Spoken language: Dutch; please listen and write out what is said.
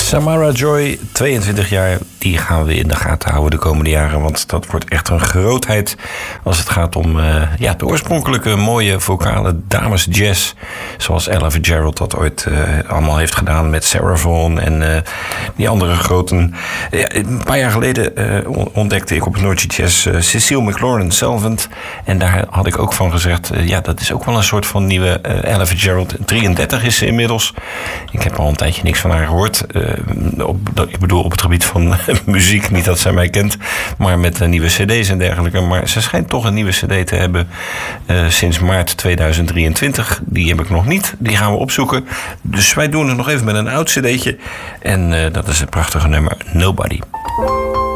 Samara Joy, 22 jaar, die gaan we in de gaten houden de komende jaren. Want dat wordt echt een grootheid als het gaat om de oorspronkelijke mooie vocale damesjazz. Zoals Ella Fitzgerald dat ooit allemaal heeft gedaan met Sarah Vaughan en die andere groten. Een paar jaar geleden ontdekte ik op het Noordje Jazz Cecile McLaurin Salvant. En daar had ik ook van gezegd, dat is ook wel een soort van nieuwe Ella Fitzgerald. 33 is ze inmiddels. Ik heb al een tijdje niks van haar gehoord. Ik bedoel op het gebied van muziek, niet dat zij mij kent, maar met nieuwe cd's en dergelijke. Maar ze schijnt toch een nieuwe cd te hebben sinds maart 2023. Die heb ik nog niet, die gaan we opzoeken. Dus wij doen het nog even met een oud cd'tje. En dat is het prachtige nummer Nobody.